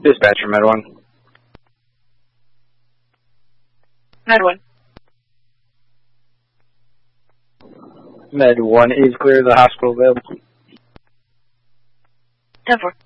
Dispatcher, Med 1. Med 1. Med 1 is clear, the hospital available. 10-4.